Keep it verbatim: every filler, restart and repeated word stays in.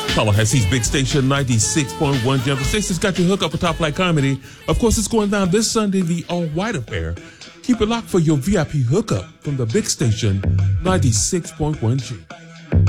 Tallahassee's Big Station ninety-six point one. Jam. The station's got your hook up for Top Flight Comedy. Of course, it's going down this Sunday, the all-white affair. Keep it locked for your V I P hookup from the Big Station ninety-six point one G.